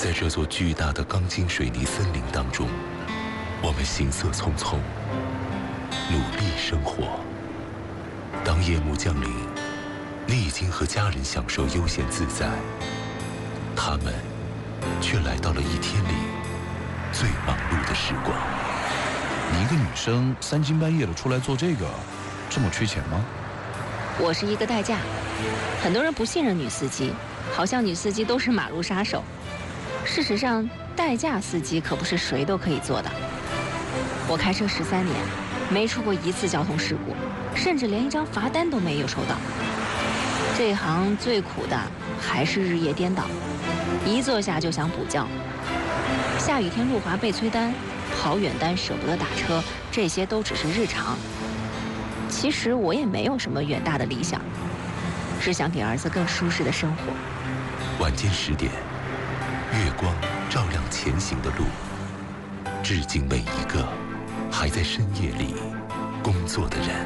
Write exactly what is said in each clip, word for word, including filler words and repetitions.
在这座巨大的钢筋水泥森林当中，我们行色匆匆，努力生活。当夜幕降临，你已经和家人享受悠闲自在，他们却来到了一天里最忙碌的时光。 你一个女生三更半夜的出来做这个，这么缺钱吗？ 我是一个代驾，很多人不信任女司机，好像女司机都是马路杀手。事实上，代驾司机可不是谁都可以做的。我开车十三年，没出过一次交通事故，甚至连一张罚单都没有收到。这行最苦的还是日夜颠倒，一坐下就想补觉。下雨天路滑被催单，跑远单舍不得打车，这些都只是日常。其实我也没有什么远大的理想，只想给儿子更舒适的生活。 晚间十点，月光照亮前行的路，致敬每一个还在深夜里工作的人。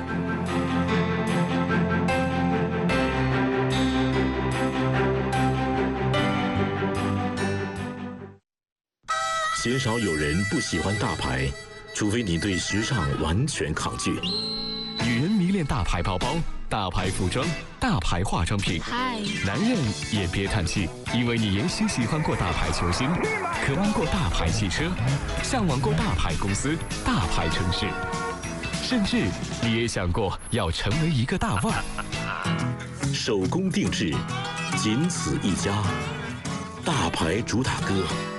鲜少有人不喜欢大牌，除非你对时尚完全抗拒。 女人迷恋大牌包包、大牌服装、大牌化妆品。 嗨， 男人也别叹气，因为你也许喜欢过大牌球星，渴望过大牌汽车，向往过大牌公司、大牌城市，甚至你也想过要成为一个大腕。 手工定制，仅此一家，大牌主打歌。